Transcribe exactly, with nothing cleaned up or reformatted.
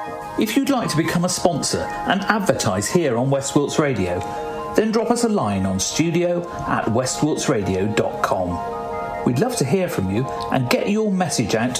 If you'd like to become a sponsor and advertise here on West Wilts Radio, then drop us a line on studio at west wilts radio dot com. We'd love to hear from you and get your message out to